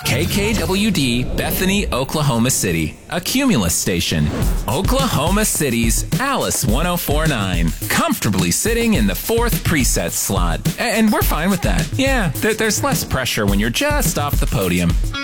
KKWD, Bethany, Oklahoma City, a Cumulus station. Oklahoma City's Alice 1049, comfortably sitting in the 4th preset slot. And we're fine with that. Yeah, there's less pressure when you're just off the podium.